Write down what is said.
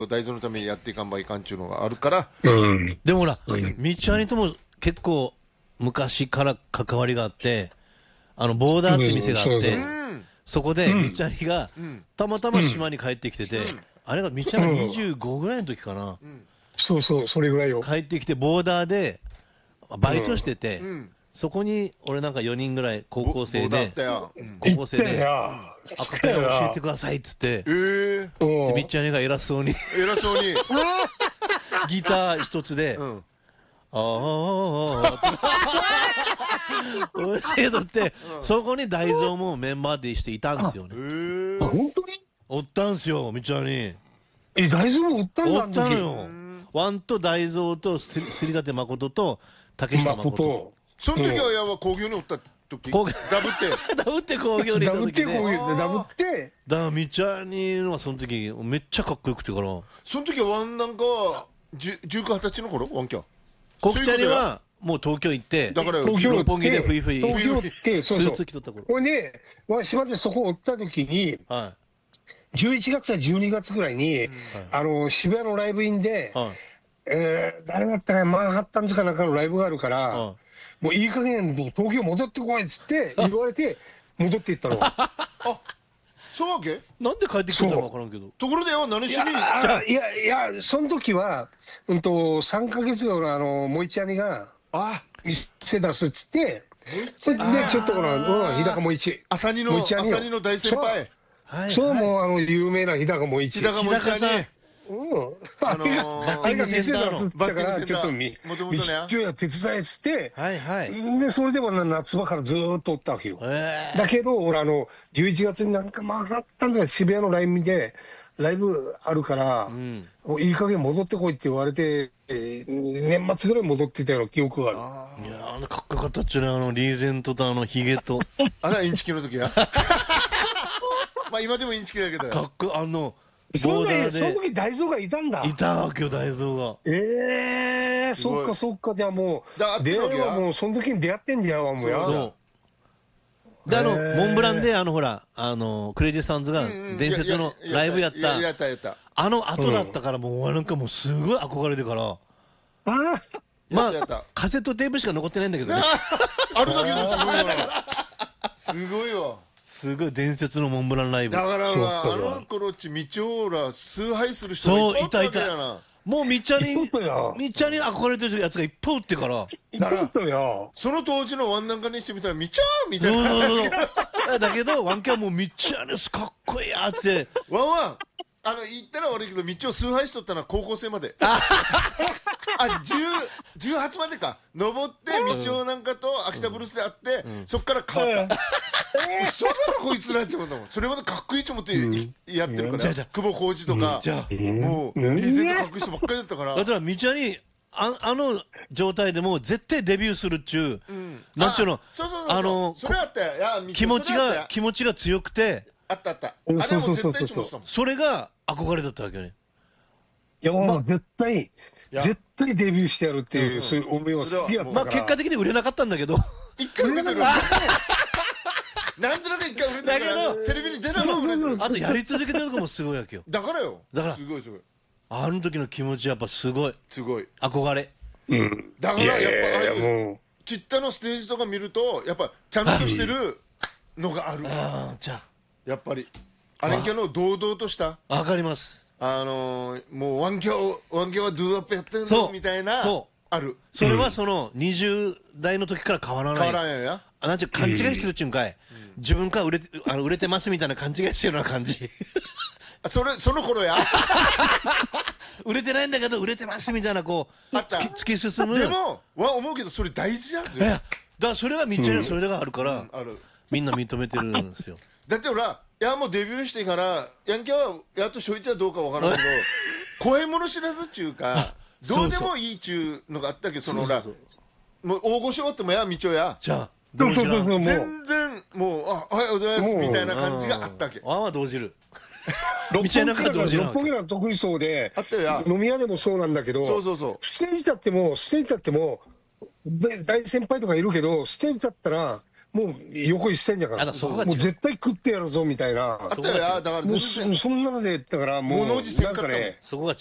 大豆のためにやっていかんばいかんちゅうのがあるから。 でもほら、みっちゃんにとも結構昔から関わりがあって、ボーダーって店があって、そこでみっちゃんがたまたま島に帰ってきてて、あれがみっちゃんが25ぐらいの時かな。 そうそう、それぐらいよ。 帰ってきてボーダーでバイトしてて、そこに俺なんか4人ぐらい高校生でアカペラ教えてくださいっつって、でみっちゃんが偉そうにギター一つであ教えとって、そこに大蔵もメンバーでしていたんですよね。 本当におったんすよ、みっちゃんに。 大蔵もおったんだ。 おったのよ。ワンと大蔵とすりたて誠と竹下誠。 その時はやば工業におった時、ダブって工業にいた時で、 ダブってだからみっちゃんにはその時めっちゃかっこよくてから、 その時はワンなんかは19、20歳の頃ワンキャコクチャリはもう東京行って、 だから六本木でフイフイ東京ってスーツ着とった頃、 これね、島でそこおった時に11月か12月ぐらいに渋谷のライブインで誰だったかマンハッタンズかなんかのライブがあるから、もういい加減東京戻ってこいっつって言われて戻っていったの。あ、 そうわけ？ なんで帰ってきたのか分からんけど。 ところで何しに？ いやその時は3ヶ月後のもいちゃにが店出すっつって、それでちょっと日高もいち朝にの大先輩、 そうもう有名な日高もいち、 日高もいちゃにあれが店出すって言ったから、ちょっとみっちょや手伝えっつって、でそれでも夏場からずーっとおったわけよ。だけど俺11月になんかマンハッタンズが渋谷のライブでライブあるから、いい加減戻ってこいって言われて、年末ぐらい戻ってたような記憶がある。 いやかっこよかったっちゅうね、リーゼントとヒゲとあれはインチキの時やまあ今でもインチキだけどかっこその時大蔵がいたんだ。 いたわけよ、大蔵が。 そっかそっか。じゃあもう出会いはもうその時に出会ってんじゃんわ、もうや。 でモンブランでほらクレイジーサンズが伝説のライブやった後だったから、もうなんかもうすごい憧れてから、まあカセットテープしか残ってないんだけどね。 あるだけですごいわ。 すごい伝説のモンブランライブだから、頃っちみちょら崇拝する人がいっぱいいたわけやな。 もうみっちゃんに憧れてるやつがいっぱいおってから、 その当時のワンなんかにしてみたらみちゃーみたいな。だけどワンキャンもみっちゃんですかっこいいやってワンワン言ったら悪いけどみっちを崇拝しとったのは高校生まで18までか登ってみちおなんかと秋田ブルースで会って、そっから変わった。嘘だろこいつらって思ったもん。それまでかっこいいと思ってやってるから、久保浩二とかもうリーゼントかっこいい人ばっかりだったから。 だからみちゃんにの状態でも絶対デビューするっちゅう、なんちゅうの、 それあったよ。 気持ちが強くて、 あったあった。あれはもう絶対一緒もそれが憧れだったわけね。 いやもう絶対デビューしてやるっていう、そういう思いは好きやったから。 まあ結果的に売れなかったんだけど、 一回売れてる。なんとなく一回売れたけどテレビに出たもん。 あとやり続けてるとこもすごいわけよ。 だからすごいあの時の気持ちやっぱすごい憧れ。 だからやっぱちったのステージとか見るとやっぱちゃんとしてるのがある。やっぱりあれけの堂々とした、 わかります。 もうワンキャはドゥーアップやってるのみたいなある。 それはその20代の時から変わらない。 変わらんや。 なんちゅう勘違いしてるっちゅうんかい。自分から売れてますみたいな勘違いしてるような感じ。 その頃や。 売れてないんだけど売れてますみたいな突き進む。 でも思うけどそれ大事なんですよ。 だからそれがみっちゃんにそれがあるからみんな認めてるんですよ。 だってほらもうデビューしてからヤンキャはやっと初日はどうかわからんけど声物知らずっちゅうかどうでもいいっちゅうのがあったけど、そのほらもう大御所ってもみちょやじゃあ全然もうおはようございますみたいな感じがあったわけ。 動じる。 六本木の得意そうで飲み屋でもそうなんだけど、ステージ立っても大先輩とかいるけど、ステージ立ったらもう横一線だから、もう絶対食ってやるぞみたいな。 あったよ、だからもうそんなので、だからもう、なんかね、 そこが